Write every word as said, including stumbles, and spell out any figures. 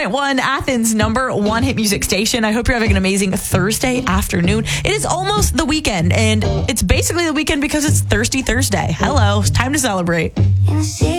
point one, Athens' number one hit music station. I hope you're having an amazing Thursday afternoon. It is almost the weekend, and it's basically the weekend because it's Thirsty Thursday. Hello, it's time to celebrate.